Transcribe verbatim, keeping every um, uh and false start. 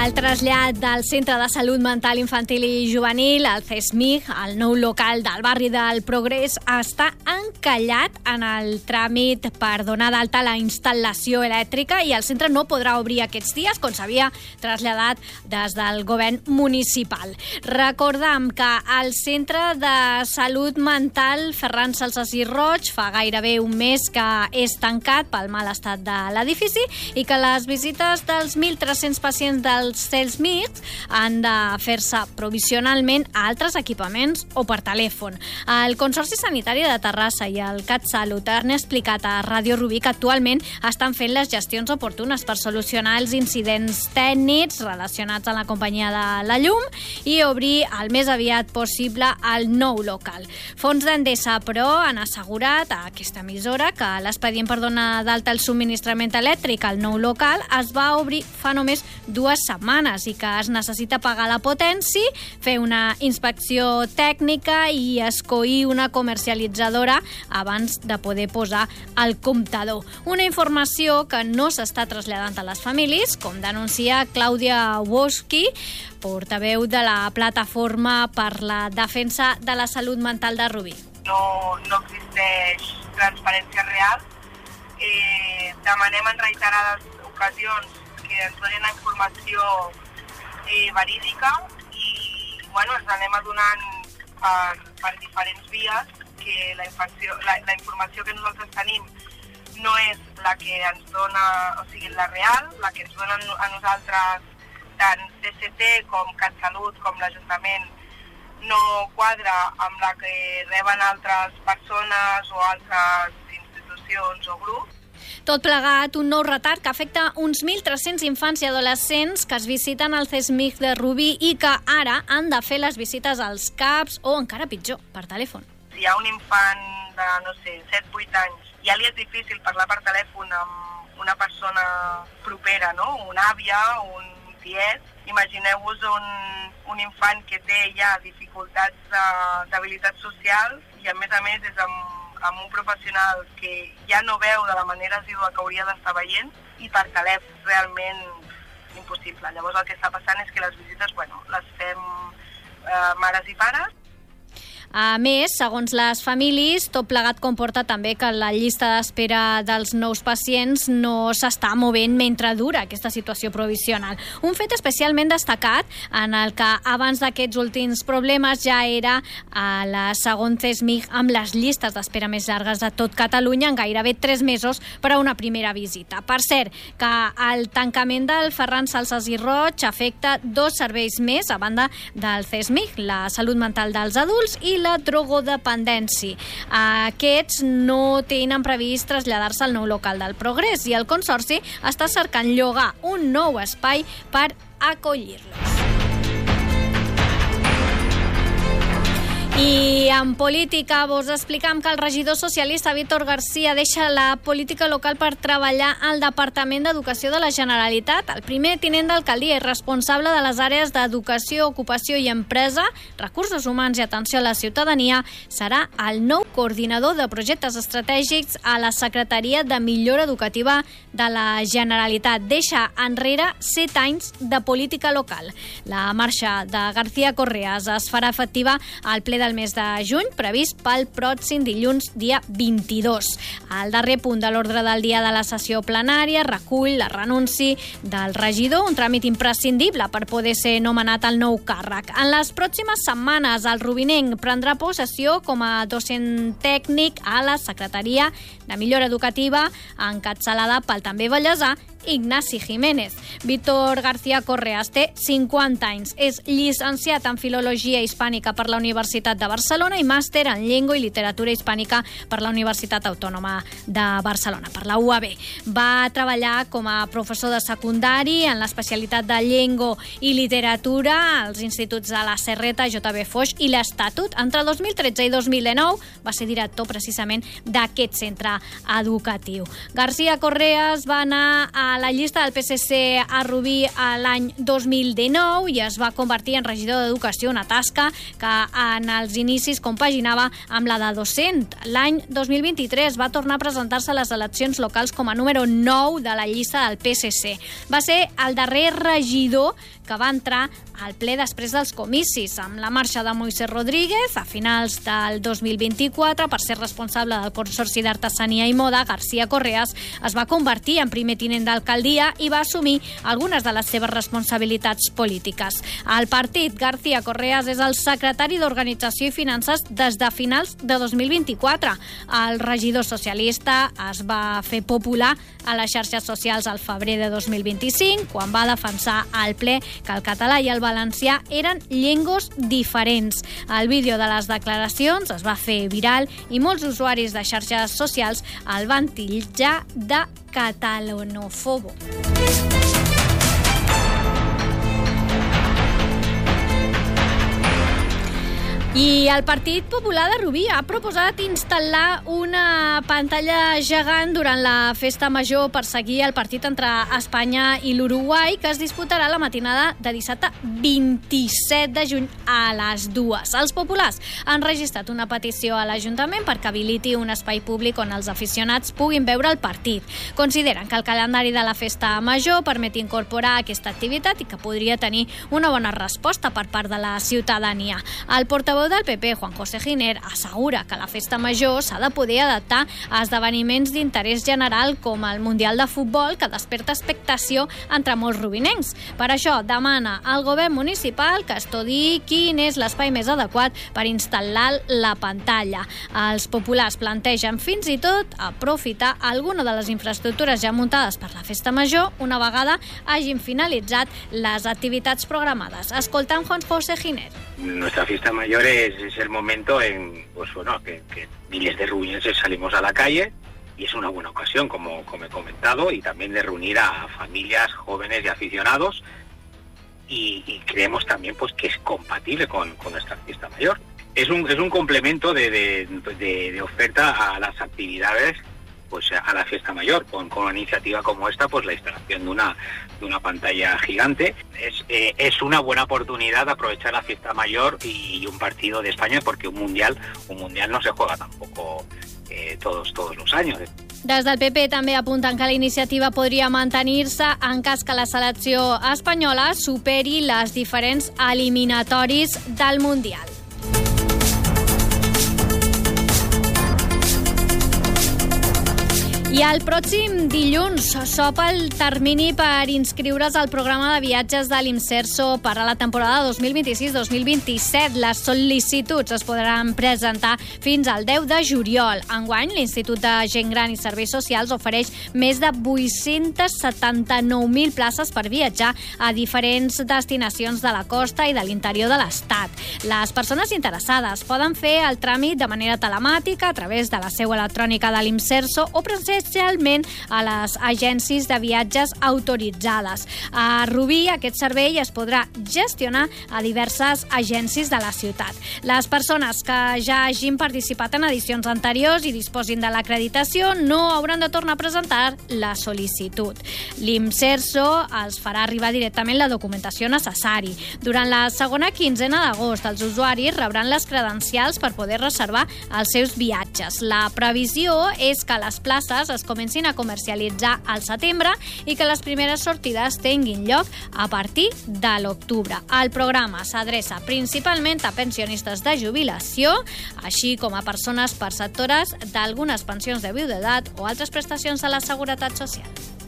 El trasllat del Centre de Salut Mental Infantil i Juvenil, el C E S M I G, el nou local del barri del Progrés, està encallat en el tràmit per donar d'alta la instal·lació elèctrica i el centre no podrà obrir aquests dies, com s'havia traslladat des del govern municipal. Recordem que el Centre de Salut Mental Ferran Salsas i Roig fa gairebé un mes que és tancat pel mal estat de l'edifici i que les visites dels mil tres-cents pacients del C E S M I G han de fer-se provisionalment a altres equipaments o per telèfon. El Consorci Sanitari de Terrassa i el CatSalut han explicat a Ràdio Rubí que actualment estan fent les gestions oportunes per solucionar els incidents tècnics relacionats amb la companyia de la llum i obrir el més aviat possible el nou local. Fons d'Endesa, però, han assegurat a aquesta emissora que l'expedient per donar d'alta el subministrament elèctric al nou local es va obrir fa només dues setmanes i que es necessita pagar la potència, fer una inspecció tècnica i escollir una comercialitzadora abans de poder posar el comptador. Una informació que no s'està traslladant a les famílies, com denuncia Clàudia Woski, portaveu de la Plataforma per la Defensa de la Salut Mental de Rubí. No, no existeix transparència real. Eh, demanem en reiterades ocasions que ens donin la informació eh, verídica i bueno, ens anem adonant per, per diferents vies que la informació, la, la informació que nosaltres tenim no és la que ens dona, o sigui, la real, la que ens donen a nosaltres tant C C T com CatSalut com l'Ajuntament no quadra amb la que reben altres persones o altres institucions o grups. Tot plegat, un nou retard que afecta uns mil tres-cents infants i adolescents que es visiten al C E S M I G de Rubí i que ara han de fer les visites als C A Ps o, encara pitjor, per telèfon. Si hi ha un infant de, no sé, set vuit anys, ja li és difícil parlar per telèfon amb una persona propera, no? Una àvia, un tiet. Imagineu-vos un, un infant que té ja dificultats d'habilitat social i, a més a més, és amb amb un professional que ja no veu de la manera assídua que hauria d'estar veient i per telèfon realment impossible. Llavors el que està passant és que les visites, bueno, les fem eh, mares i pares. A més, segons les famílies, tot plegat comporta també que la llista d'espera dels nous pacients no s'està movent mentre dura aquesta situació provisional. Un fet especialment destacat en el que abans d'aquests últims problemes ja era a la segon C E S M I G amb les llistes d'espera més llargues de tot Catalunya en gairebé tres mesos per a una primera visita. Per cert, que el tancament del Ferran Salsas i Roig afecta dos serveis més a banda del C E S M I G, la salut mental dels adults i la drogodependència. Aquests no tenen previst traslladar-se al nou local del Progrés i el Consorci està cercant llogar un nou espai per acollir-los. I en política vos explicam que el regidor socialista Víctor García deixa la política local per treballar al Departament d'Educació de la Generalitat. El primer tinent d'alcaldia i responsable de les àrees d'educació, ocupació i empresa, recursos humans i atenció a la ciutadania, serà el nou coordinador de projectes estratègics a la Secretaria de Millora Educativa de la Generalitat. Deixa enrere set anys de política local. La marxa de García Correas es farà efectiva al ple del mes de juny, previst pel pròxim dilluns, dia vint-i-dos. El darrer punt de l'ordre del dia de la sessió plenària recull la renunci del regidor, un tràmit imprescindible per poder ser nomenat al nou càrrec. En les pròximes setmanes, el rubinenc prendrà possessió com a docent tècnic a la Secretaria de Millora Educativa, encapçalada pel també vallesà Ignasi Jiménez. Víctor García Correas té cinquanta anys. És llicenciat en Filologia Hispànica per la Universitat de Barcelona i màster en Llengua i Literatura Hispànica per la Universitat Autònoma de Barcelona, per la U A B. Va treballar com a professor de secundari en l'especialitat de Llengua i Literatura als instituts de la Serreta, J B Foix i l'Estatut. Entre dos mil tretze i dos mil dinou va ser director precisament d'aquest centre educatiu. García Correas va anar a a la llista del P S C a Rubí l'any dos mil dinou i es va convertir en regidor d'Educació, una tasca que en als inicis compaginava amb la de docent. L'any dos mil vint-i-tres va tornar a presentar-se a les eleccions locals com a número nou de la llista del P S C. Va ser el darrer regidor que va entrar al ple després dels comicis, amb la marxa de Moisés Rodríguez a finals del dos mil vint-i-quatre per ser responsable del Consorci d'Artesania i Moda. García Correas es va convertir en primer tinent d'alcaldia i va assumir algunes de les seves responsabilitats polítiques. Al partit, García Correas és el secretari d'Organització i Finances des de finals de dos mil vint-i-quatre. El regidor socialista es va fer popular a les xarxes socials al febrer de dos mil vint-i-cinc, quan va defensar al ple que el català i el valencià eren llengües diferents. El vídeo de les declaracions es va fer viral i molts usuaris de xarxes socials el van titllar de catalanofobo. I el Partit Popular de Rubí ha proposat instal·lar una pantalla gegant durant la festa major per seguir el partit entre Espanya i l'Uruguai, que es disputarà la matinada de dissabte vint-i-set de juny a les dues. Els populars han registrat una petició a l'Ajuntament perquè habiliti un espai públic on els aficionats puguin veure el partit. Consideren que el calendari de la festa major permet incorporar aquesta activitat i que podria tenir una bona resposta per part de la ciutadania. El portaveu del P P, Juan José Giner, assegura que la festa major s'ha de poder adaptar a esdeveniments d'interès general com el Mundial de Futbol, que desperta expectació entre molts rubinencs. Per això demana al govern municipal que estudiï quin és l'espai més adequat per instal·lar la pantalla. Els populars plantegen fins i tot aprofitar alguna de les infraestructures ja muntades per la festa major una vegada hagin finalitzat les activitats programades. Escoltem Juan José Giner. Nuestra fiesta mayor es, es el momento en, pues bueno, que, que miles de rubinenses salimos a la calle y es una buena ocasión, como, como he comentado, y también de reunir a familias, jóvenes y aficionados y, y creemos también pues que es compatible con, con nuestra fiesta mayor. Es un, es un complemento de, de, de, de oferta a las actividades, pues a la fiesta mayor, con, con una iniciativa como esta, pues la instalación de una, de una pantalla gigante. Es, eh, es una buena oportunidad de aprovechar la fiesta mayor y un partido de España, porque un mundial, un mundial no se juega tampoco eh, todos, todos los años. Des del P P també apunten que la iniciativa podria mantenir-se en cas que la selecció espanyola superi les diferents eliminatoris del Mundial. I el pròxim dilluns s'obre el termini per inscriure's al programa de viatges de l'Imserso per a la temporada dos mil vint-i-sis dos mil vint-i-set. Les sol·licituds es podran presentar fins al deu de juliol. Enguany, l'Institut de Gent Gran i Serveis Socials ofereix més de vuit-cents setanta-nou mil places per viatjar a diferents destinacions de la costa i de l'interior de l'Estat. Les persones interessades poden fer el tràmit de manera telemàtica a través de la seu electrònica de l'Imserso o presencialment especialment a les agències de viatges autoritzades. A Rubí aquest servei es podrà gestionar a diverses agències de la ciutat. Les persones que ja hagin participat en edicions anteriors i disposin de l'acreditació no hauran de tornar a presentar la sol·licitud. L'Imserso els farà arribar directament la documentació necessari. Durant la segona quinzena d'agost, els usuaris rebran les credencials per poder reservar els seus viatges. La previsió és que les places es comencin a comercialitzar al setembre i que les primeres sortides tinguin lloc a partir de l'octubre. El programa s'adreça principalment a pensionistes de jubilació, així com a persones perceptores d'algunes pensions de viudetat o altres prestacions de la Seguretat Social.